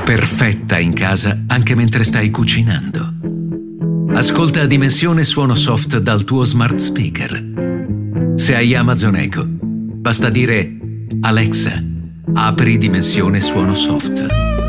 perfetta in casa anche mentre stai cucinando. Ascolta Dimensione Suono Soft dal tuo smart speaker. Se hai Amazon Echo, basta dire: Alexa, apri Dimensione Suono Soft.